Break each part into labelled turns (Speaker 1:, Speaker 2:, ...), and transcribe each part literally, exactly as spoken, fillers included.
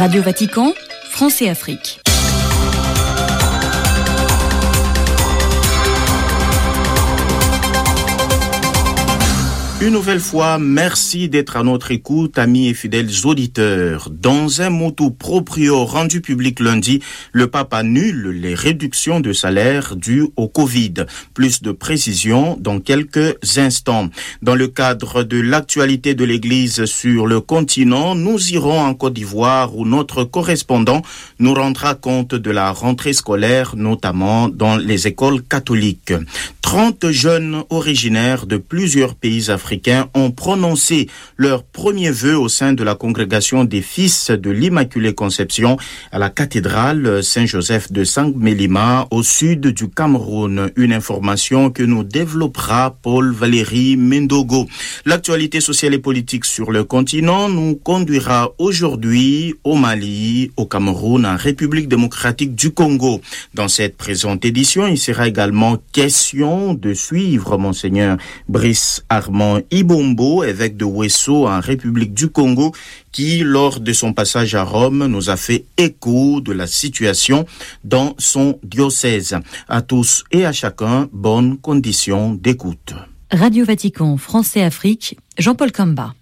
Speaker 1: Radio Vatican, France et Afrique.
Speaker 2: Une nouvelle fois, merci d'être à notre écoute, amis et fidèles auditeurs. Dans un motu proprio rendu public lundi, le pape annule les réductions de salaire dues au Covid. Plus de précisions dans quelques instants. Dans le cadre de l'actualité de l'Église sur le continent, nous irons en Côte d'Ivoire où notre correspondant nous rendra compte de la rentrée scolaire, notamment dans les écoles catholiques. trente jeunes originaires de plusieurs pays africains ont prononcé leurs premiers vœux au sein de la congrégation des Fils de l'Immaculée Conception à la cathédrale Saint-Joseph de Saint-Mélima au sud du Cameroun. Une information que nous développera Paul Valéry Mendogo. L'actualité sociale et politique sur le continent nous conduira aujourd'hui au Mali, au Cameroun, en République démocratique du Congo. Dans cette présente édition, il sera également question de suivre Monseigneur Brice Armand Ibombo, évêque de Ouesso en République du Congo, qui, lors de son passage à Rome, nous a fait écho de la situation dans son diocèse. À tous et à chacun, bonnes conditions d'écoute.
Speaker 1: Radio Vatican, France et Afrique, Jean-Paul Kamba.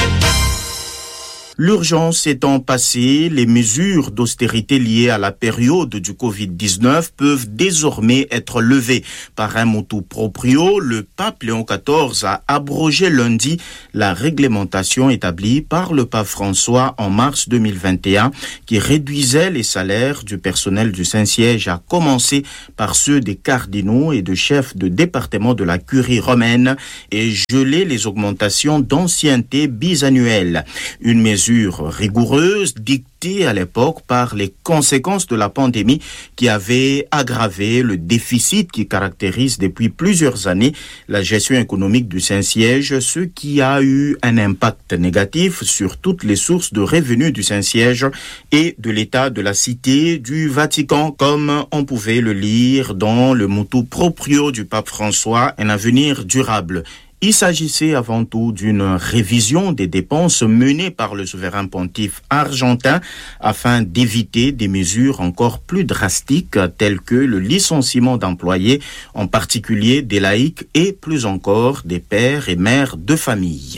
Speaker 2: L'urgence étant passée, les mesures d'austérité liées à la période du covid dix-neuf peuvent désormais être levées. Par un motu proprio, le pape Léon quatorze a abrogé lundi la réglementation établie par le pape François en mars deux mille vingt et un qui réduisait les salaires du personnel du Saint-Siège, à commencer par ceux des cardinaux et de chefs de département de la curie romaine, et gelait les augmentations d'ancienneté bisannuelles. Une mesure rigoureuse dictée à l'époque par les conséquences de la pandémie qui avait aggravé le déficit qui caractérise depuis plusieurs années la gestion économique du Saint-Siège, ce qui a eu un impact négatif sur toutes les sources de revenus du Saint-Siège et de l'État de la Cité du Vatican, comme on pouvait le lire dans le motu proprio du pape François, un avenir durable. Il s'agissait avant tout d'une révision des dépenses menées par le souverain pontife argentin afin d'éviter des mesures encore plus drastiques telles que le licenciement d'employés, en particulier des laïcs et plus encore des pères et mères de famille.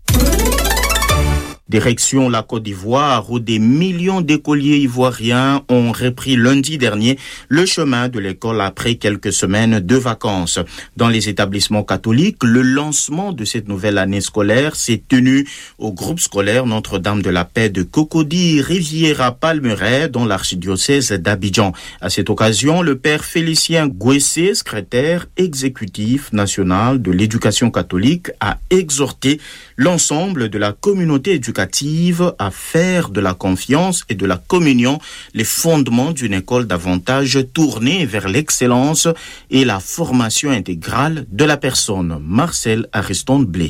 Speaker 2: Direction la Côte d'Ivoire, où des millions d'écoliers ivoiriens ont repris lundi dernier le chemin de l'école après quelques semaines de vacances. Dans les établissements catholiques, le lancement de cette nouvelle année scolaire s'est tenu au groupe scolaire Notre-Dame de la Paix de Cocody, Riviera Palmeraie, dans l'archidiocèse d'Abidjan. À cette occasion, le père Félicien Gouessé, secrétaire exécutif national de l'éducation catholique, a exhorté l'ensemble de la communauté éducative à faire de la confiance et de la communion les fondements d'une école davantage tournée vers l'excellence et la formation intégrale de la personne. Marcel Ariston-Blé.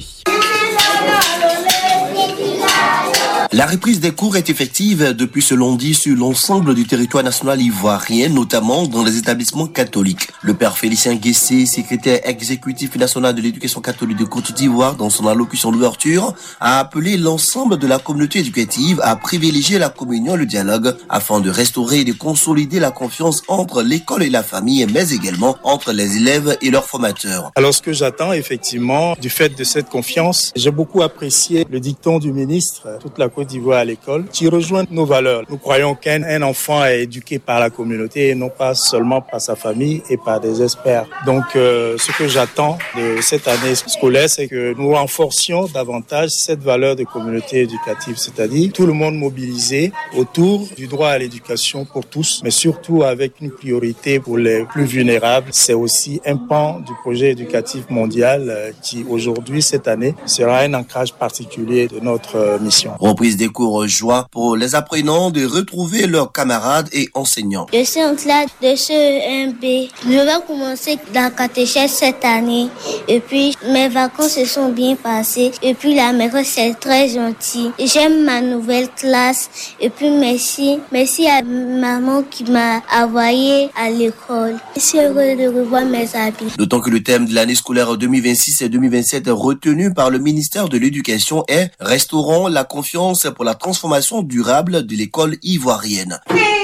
Speaker 3: La reprise des cours est effective depuis ce lundi sur l'ensemble du territoire national ivoirien, notamment dans les établissements catholiques. Le père Félicien Guessé, secrétaire exécutif national de l'éducation catholique de Côte d'Ivoire, dans son allocution d'ouverture, a appelé l'ensemble de la communauté éducative à privilégier la communion et le dialogue afin de restaurer et de consolider la confiance entre l'école et la famille, mais également entre les élèves et leurs formateurs.
Speaker 4: Alors ce que j'attends effectivement du fait de cette confiance, j'ai beaucoup apprécié le dicton du ministre, toute la Côte d'Ivoire à l'école, qui rejoint nos valeurs. Nous croyons qu'un un enfant est éduqué par la communauté et non pas seulement par sa famille et par des experts. Donc, euh, ce que j'attends de cette année scolaire, c'est que nous renforcions davantage cette valeur de communauté éducative, c'est-à-dire tout le monde mobilisé autour du droit à l'éducation pour tous, mais surtout avec une priorité pour les plus vulnérables. C'est aussi un pan du projet éducatif mondial euh, qui, aujourd'hui, cette année, sera un ancrage particulier de notre euh, mission.
Speaker 3: Reprise des cours joie pour les apprenants de retrouver leurs camarades et enseignants.
Speaker 5: Je suis en classe de C E un B. Je vais commencer la catéchèse cette année. Et puis, mes vacances se sont bien passées. Et puis, la maîtresse, c'est très gentil. J'aime ma nouvelle classe. Et puis, merci. Merci à maman qui m'a envoyé à l'école. Je suis heureuse de revoir mes amis.
Speaker 3: D'autant que le thème de l'année scolaire deux mille vingt-six et deux mille vingt-sept retenu par le ministère de l'Éducation est « Restaurant la confiance d'excellence pour la transformation durable de l'école ivoirienne.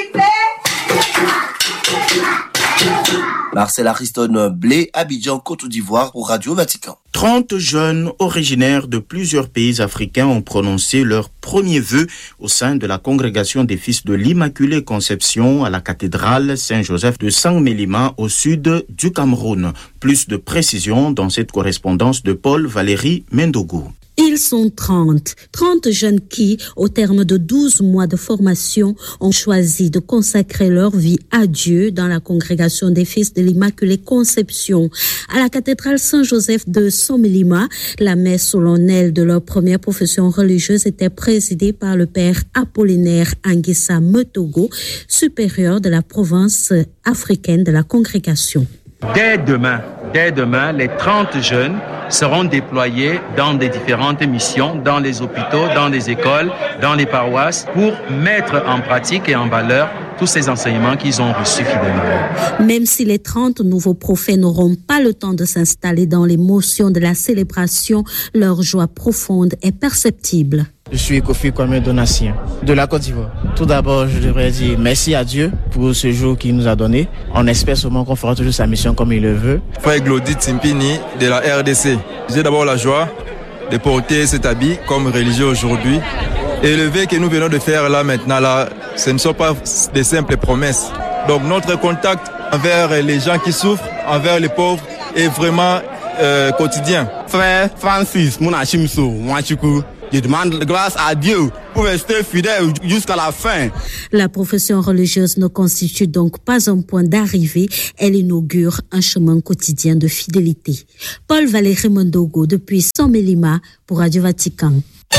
Speaker 3: Marcel Ariston Blé, Abidjan, Côte d'Ivoire pour Radio Vatican.
Speaker 2: trente jeunes originaires de plusieurs pays africains ont prononcé leurs premiers vœux au sein de la congrégation des fils de l'Immaculée Conception à la cathédrale Saint-Joseph de Sang-Mélima au sud du Cameroun. Plus de précisions dans cette correspondance de Paul Valéry Mendogo.
Speaker 6: Ils sont trente, trente jeunes qui, au terme de douze mois de formation, ont choisi de consacrer leur vie à Dieu dans la congrégation des fils de l'Immaculée Conception. À la cathédrale Saint-Joseph de Sang-Mélima, la messe solennelle de leur première profession religieuse était présidée par le père Apollinaire Anguissa Metogo, supérieur de la province africaine de la congrégation.
Speaker 7: Dès demain, dès demain, les trente jeunes seront déployés dans des différentes missions, dans les hôpitaux, dans les écoles, dans les paroisses, pour mettre en pratique et en valeur tous ces enseignements qu'ils ont reçus fidèlement.
Speaker 6: Même si les trente nouveaux prophètes n'auront pas le temps de s'installer dans l'émotion de la célébration, leur joie profonde est perceptible.
Speaker 8: Je suis Kofi Kwame Donatien de la Côte d'Ivoire. Tout d'abord, je devrais dire merci à Dieu pour ce jour qu'il nous a donné. On espère seulement qu'on fera toujours sa mission comme il le veut.
Speaker 9: Frère Glody Timpini de la R D C. J'ai d'abord la joie de porter cet habit comme religieux aujourd'hui. Et le vœu que nous venons de faire là maintenant, là, ce ne sont pas des simples promesses. Donc notre contact envers les gens qui souffrent, envers les pauvres, est vraiment euh, quotidien.
Speaker 10: Frère Francis Mounachimso Mwachuku, je demande grâce à Dieu pour rester fidèle jusqu'à la fin.
Speaker 6: La profession religieuse ne constitue donc pas un point d'arrivée, elle inaugure un chemin quotidien de fidélité. Paul Valéry Mendogo depuis Sang-Mélima pour Radio Vatican.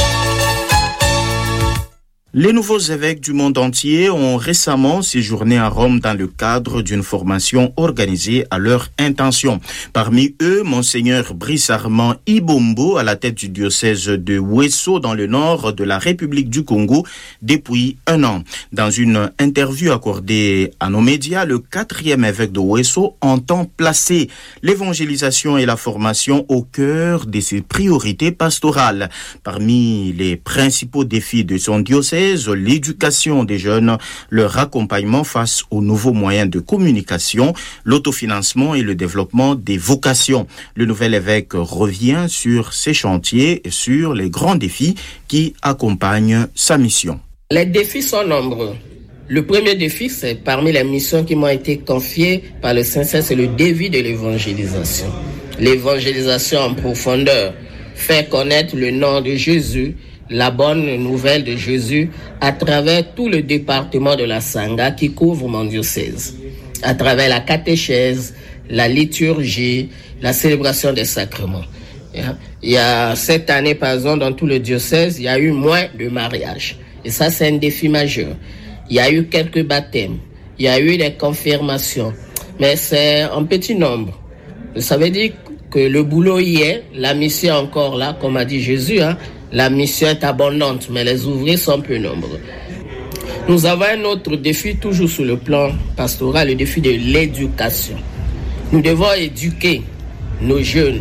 Speaker 2: Les nouveaux évêques du monde entier ont récemment séjourné à Rome dans le cadre d'une formation organisée à leur intention. Parmi eux, Monseigneur Brice Armand Ibombo, à la tête du diocèse de Ouesso dans le nord de la République du Congo depuis un an. Dans une interview accordée à nos médias, le quatrième évêque de Ouesso entend placer l'évangélisation et la formation au cœur de ses priorités pastorales. Parmi les principaux défis de son diocèse, l'éducation des jeunes, leur accompagnement face aux nouveaux moyens de communication, l'autofinancement et le développement des vocations. Le nouvel évêque revient sur ces chantiers et sur les grands défis qui accompagnent sa mission.
Speaker 11: Les défis sont nombreux. Le premier défi, c'est parmi les missions qui m'ont été confiées par le Saint-Saint, c'est le défi de l'évangélisation. L'évangélisation en profondeur, faire connaître le nom de Jésus, la bonne nouvelle de Jésus à travers tout le département de la Sangha qui couvre mon diocèse, à travers la catéchèse, la liturgie, la célébration des sacrements. Il y a cette année, par exemple, dans tout le diocèse, il y a eu moins de mariages. Et ça, c'est un défi majeur. Il y a eu quelques baptêmes, il y a eu des confirmations, mais c'est en petit nombre. Ça veut dire que le boulot y est, la mission est encore là, comme a dit Jésus, hein. La mission est abondante, mais les ouvriers sont peu nombreux. Nous avons un autre défi, toujours sur le plan pastoral, le défi de l'éducation. Nous devons éduquer nos jeunes.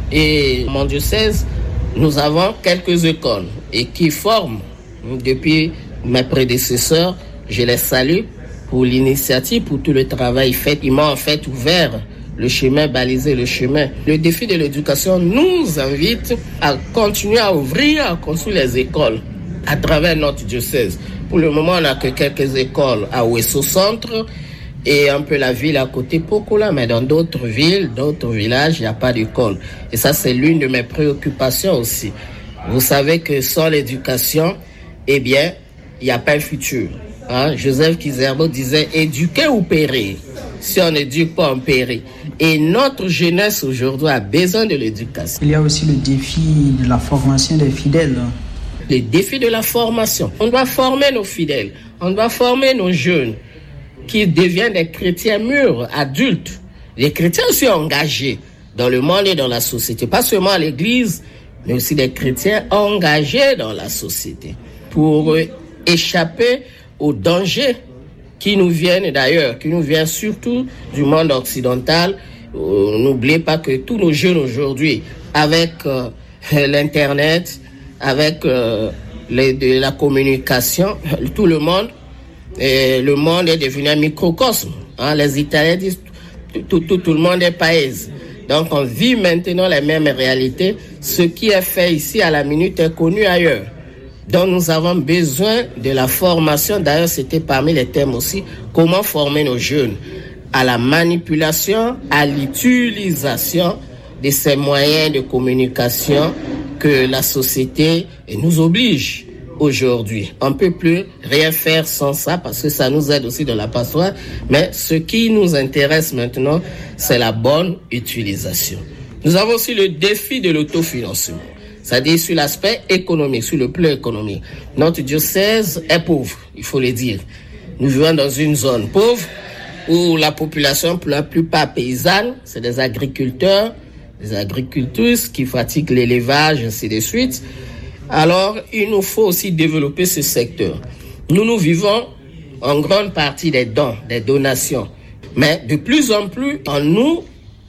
Speaker 11: Et mon diocèse, nous avons quelques écoles et qui forment. Depuis mes prédécesseurs, je les salue pour l'initiative, pour tout le travail fait. Ils m'ont en fait ouvert le chemin, baliser le chemin. Le défi de l'éducation nous invite à continuer à ouvrir, à construire les écoles à travers notre diocèse. Pour le moment, on n'a que quelques écoles à Ouesso Centre et un peu la ville à côté Pokola, mais dans d'autres villes, d'autres villages, il n'y a pas d'école. Et ça, c'est l'une de mes préoccupations aussi. Vous savez que sans l'éducation, eh bien, il n'y a pas un futur. Hein? Joseph Kizerbo disait « éduquer ou périr ». Si on n'éduque pas, on périt. Et notre jeunesse aujourd'hui a besoin de l'éducation.
Speaker 12: Il y a aussi le défi de la formation des fidèles.
Speaker 11: Le défi de la formation. On doit former nos fidèles. On doit former nos jeunes qui deviennent des chrétiens mûrs, adultes. Des chrétiens aussi engagés dans le monde et dans la société. Pas seulement à l'église, mais aussi des chrétiens engagés dans la société. Pour échapper aux dangers qui nous viennent d'ailleurs, qui nous viennent surtout du monde occidental. Euh, n'oubliez pas que tous nos jeunes aujourd'hui, avec euh, l'Internet, avec euh, les, de la communication, tout le monde, et le monde est devenu un microcosme. Hein. Les Italiens disent tout, tout, tout le monde est paese. Donc on vit maintenant les mêmes réalités. Ce qui est fait ici à la minute est connu ailleurs. Donc nous avons besoin de la formation. D'ailleurs, c'était parmi les thèmes aussi. Comment former nos jeunes à la manipulation, à l'utilisation de ces moyens de communication que la société nous oblige aujourd'hui. On ne peut plus rien faire sans ça parce que ça nous aide aussi dans la passoire. Mais ce qui nous intéresse maintenant, c'est la bonne utilisation. Nous avons aussi le défi de l'autofinancement. C'est-à-dire sur l'aspect économique, sur le plan économique. Notre diocèse est pauvre, il faut le dire. Nous vivons dans une zone pauvre où la population, pour la plupart paysanne, c'est des agriculteurs, des agricultrices qui pratiquent l'élevage, ainsi de suite. Alors, il nous faut aussi développer ce secteur. Nous, nous vivons en grande partie des dons, des donations. Mais de plus en plus, on nous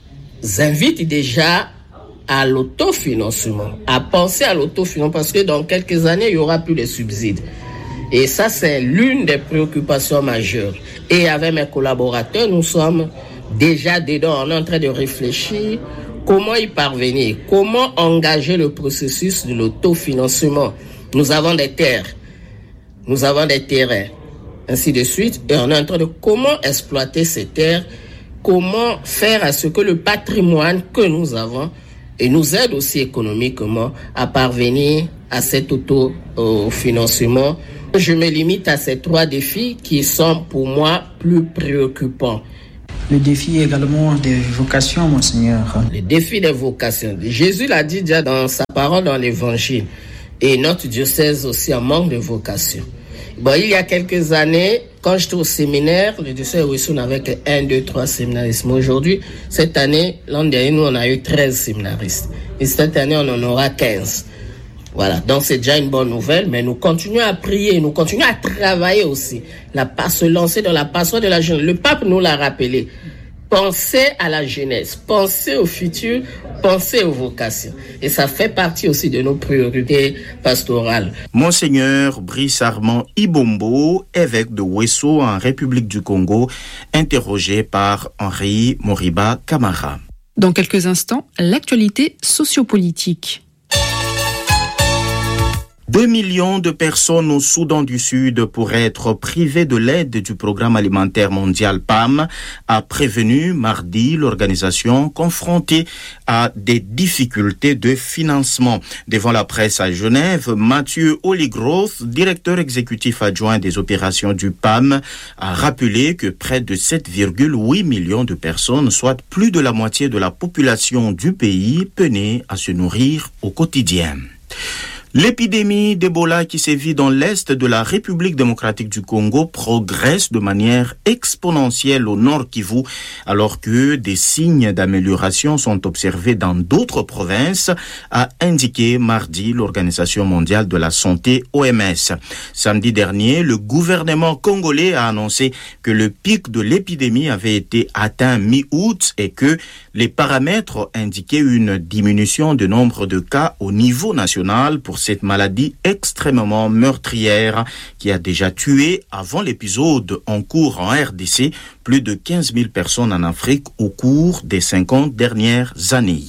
Speaker 11: invite déjà à l'autofinancement, à penser à l'autofinancement, parce que dans quelques années, il n'y aura plus de subsides. Et ça, c'est l'une des préoccupations majeures. Et avec mes collaborateurs, nous sommes déjà dedans, on est en train de réfléchir comment y parvenir, comment engager le processus de l'autofinancement. Nous avons des terres, nous avons des terrains, ainsi de suite, et on est en train de comment exploiter ces terres, comment faire à ce que le patrimoine que nous avons et nous aide aussi économiquement à parvenir à cet autofinancement. Je me limite à ces trois défis qui sont pour moi plus préoccupants.
Speaker 12: Le défi également des vocations, Monseigneur.
Speaker 11: Le défi des vocations. Jésus l'a dit déjà dans sa parole dans l'Évangile. Et notre diocèse aussi en manque de vocation. Bon, il y a quelques années, quand j'étais au séminaire, le diocèse Ouessou n'avait que un, deux, trois séminaristes. Mais aujourd'hui, cette année, l'an dernier, nous, on a eu treize séminaristes. Et cette année, on en aura quinze. Voilà, donc c'est déjà une bonne nouvelle, mais nous continuons à prier, nous continuons à travailler aussi, la, se lancer dans la passoire de la jeunesse. Le pape nous l'a rappelé. Pensez à la jeunesse, pensez au futur, pensez aux vocations. Et ça fait partie aussi de nos priorités pastorales.
Speaker 2: Monseigneur Brice Armand Ibombo, évêque de Ouessou en République du Congo, interrogé par Henri Moriba Camara.
Speaker 13: Dans quelques instants, l'actualité sociopolitique.
Speaker 2: Deux millions de personnes au Soudan du Sud pourraient être privées de l'aide du Programme alimentaire mondial P A M, a prévenu mardi l'organisation confrontée à des difficultés de financement. Devant la presse à Genève, Mathieu Oligroth, directeur exécutif adjoint des opérations du P A M, a rappelé que près de sept virgule huit millions de personnes, soit plus de la moitié de la population du pays, peinaient à se nourrir au quotidien. L'épidémie d'Ebola qui sévit dans l'est de la République démocratique du Congo progresse de manière exponentielle au Nord Kivu, alors que des signes d'amélioration sont observés dans d'autres provinces, a indiqué mardi l'Organisation mondiale de la santé O M S. Samedi dernier, le gouvernement congolais a annoncé que le pic de l'épidémie avait été atteint mi-août et que les paramètres indiquaient une diminution du nombre de cas au niveau national pour cette maladie extrêmement meurtrière qui a déjà tué, avant l'épisode en cours en R D C, plus de quinze mille personnes en Afrique au cours des cinquante dernières années.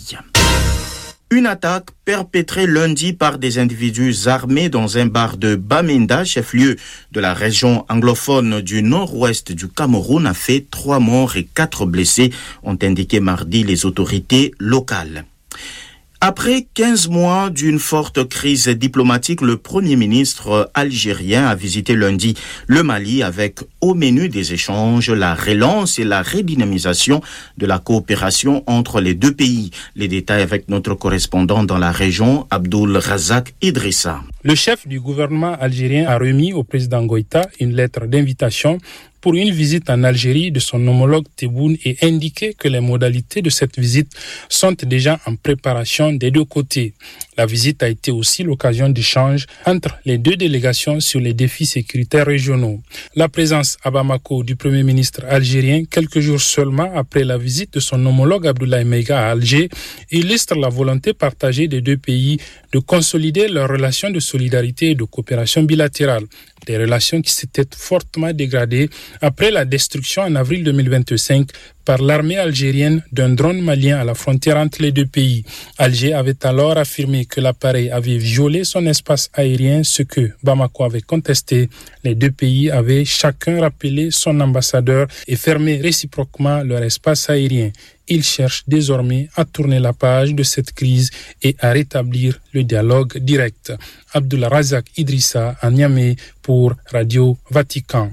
Speaker 2: Une attaque perpétrée lundi par des individus armés dans un bar de Bamenda, chef-lieu de la région anglophone du nord-ouest du Cameroun, a fait trois morts et quatre blessés, ont indiqué mardi les autorités locales. Après quinze mois d'une forte crise diplomatique, le Premier ministre algérien a visité lundi le Mali avec au menu des échanges la relance et la redynamisation de la coopération entre les deux pays. Les détails avec notre correspondant dans la région, Abdoul Razak Idrissa.
Speaker 14: Le chef du gouvernement algérien a remis au président Goïta une lettre d'invitation pour une visite en Algérie de son homologue Tebboune et indiqué que les modalités de cette visite sont déjà en préparation des deux côtés. La visite a été aussi l'occasion d'échanges entre les deux délégations sur les défis sécuritaires régionaux. La présence à Bamako du Premier ministre algérien, quelques jours seulement après la visite de son homologue Abdoulaye Meiga à Alger, illustre la volonté partagée des deux pays de consolider leurs relations de solidarité et de coopération bilatérale. Des relations qui s'étaient fortement dégradées après la destruction en avril deux mille vingt-cinq par l'armée algérienne d'un drone malien à la frontière entre les deux pays. Alger avait alors affirmé que l'appareil avait violé son espace aérien, ce que Bamako avait contesté. Les deux pays avaient chacun rappelé son ambassadeur et fermé réciproquement leur espace aérien. Ils cherchent désormais à tourner la page de cette crise et à rétablir le dialogue direct. Abdullah Razak Idrissa à Niamey pour Radio Vatican.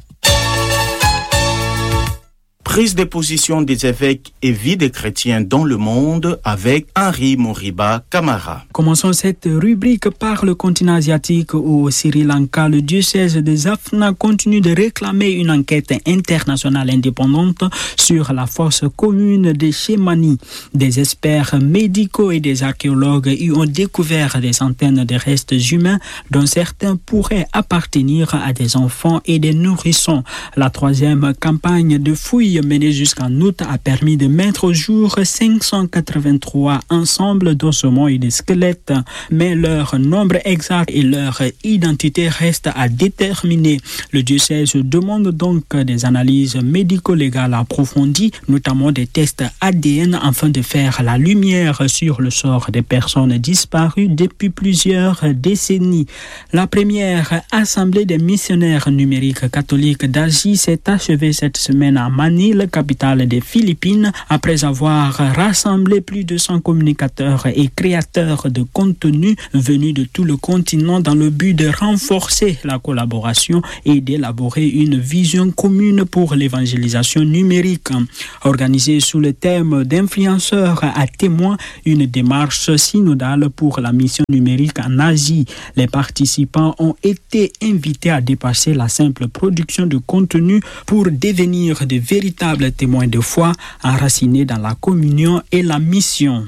Speaker 2: Prise de position des évêques et vie des chrétiens dans le monde avec Henri Moriba Camara.
Speaker 15: Commençons cette rubrique par le continent asiatique. Au Sri Lanka, le diocèse de Jaffna continue de réclamer une enquête internationale indépendante sur la fosse commune de Shemani. Des experts médicaux et des archéologues y ont découvert des centaines de restes humains dont certains pourraient appartenir à des enfants et des nourrissons. La troisième campagne de fouilles menée jusqu'en août a permis de mettre au jour cinq cent quatre-vingt-trois ensembles d'ossements et de squelettes, mais leur nombre exact et leur identité restent à déterminer. Le diocèse demande donc des analyses médico-légales approfondies, notamment des tests A D N, afin de faire la lumière sur le sort des personnes disparues depuis plusieurs décennies. La première assemblée des missionnaires numériques catholiques d'Asie s'est achevée cette semaine à Manille, capitale des Philippines, après avoir rassemblé plus de cent communicateurs et créateurs de contenu venus de tout le continent dans le but de renforcer la collaboration et d'élaborer une vision commune pour l'évangélisation numérique. Organisée sous le thème d'influenceurs à témoins, une démarche synodale pour la mission numérique en Asie. Les participants ont été invités à dépasser la simple production de contenu pour devenir de véritables témoins de foi enracinés dans la communion et la mission.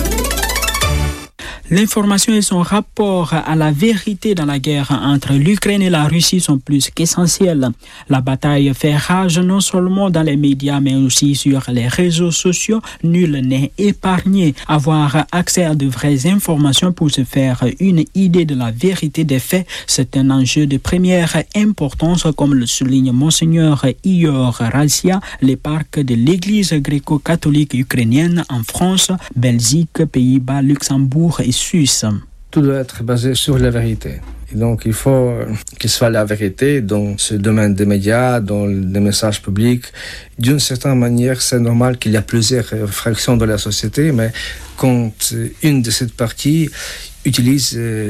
Speaker 15: L'information et son rapport à la vérité dans la guerre entre l'Ukraine et la Russie sont plus qu'essentiels. La bataille fait rage non seulement dans les médias mais aussi sur les réseaux sociaux. Nul n'est épargné. Avoir accès à de vraies informations pour se faire une idée de la vérité des faits, c'est un enjeu de première importance, comme le souligne Monseigneur Ior Razia, l'éparque de l'Église gréco-catholique ukrainienne en France, Belgique, Pays-Bas, Luxembourg et Suisse.
Speaker 16: Tout doit être basé sur la vérité. Et donc, il faut qu'il soit la vérité dans ce domaine des médias, dans les messages publics. D'une certaine manière, c'est normal qu'il y a plusieurs fractions de la société, mais quand une de ces parties utilise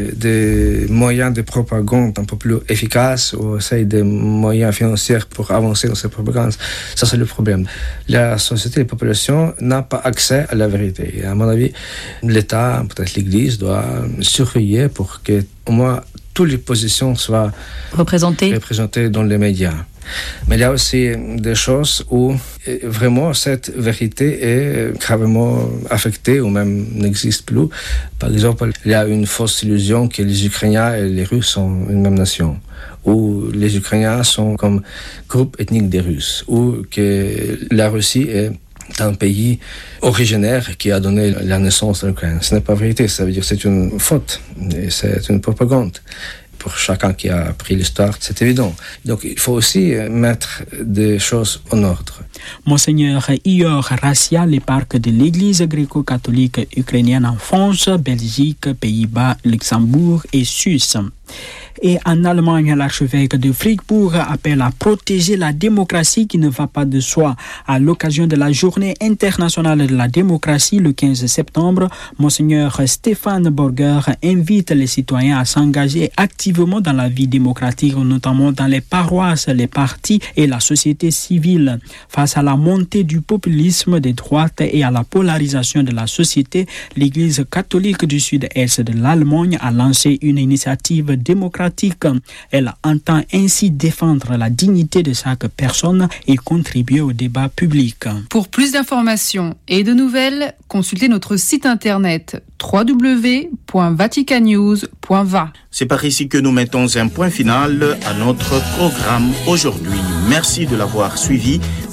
Speaker 16: des moyens de propagande un peu plus efficaces ou essaye des moyens financiers pour avancer dans cette propagande, ça c'est le problème. La société, la population n'a pas accès à la vérité. Et à mon avis, l'État, peut-être l'Église, doit surveiller pour que au moins toutes les positions soient représentées, représentées dans les médias. Mais il y a aussi des choses où vraiment cette vérité est gravement affectée ou même n'existe plus. Par exemple, il y a une fausse illusion que les Ukrainiens et les Russes sont une même nation, ou les Ukrainiens sont comme groupe ethnique des Russes, ou que la Russie est un pays originaire qui a donné la naissance à l'Ukraine. Ce n'est pas vérité, ça veut dire que c'est une faute, et c'est une propagande. Pour chacun qui a appris l'histoire, c'est évident. Donc il faut aussi mettre des choses en ordre.
Speaker 15: Monseigneur Ior Razia, l'éparque de l'Église gréco-catholique ukrainienne en France, Belgique, Pays-Bas, Luxembourg et Suisse. Et en Allemagne, l'archevêque de Fribourg appelle à protéger la démocratie qui ne va pas de soi. À l'occasion de la journée internationale de la démocratie, le quinze septembre, Monseigneur Stéphane Borger invite les citoyens à s'engager activement dans la vie démocratique, notamment dans les paroisses, les partis et la société civile. Face à la montée du populisme des droites et à la polarisation de la société, l'Église catholique du sud-est de l'Allemagne a lancé une initiative démocratique. Elle entend ainsi défendre la dignité de chaque personne et contribuer au débat public.
Speaker 13: Pour plus d'informations et de nouvelles, consultez notre site internet w w w point vatican news point v a.
Speaker 2: C'est par ici que nous mettons un point final à notre programme aujourd'hui. Merci de l'avoir suivi.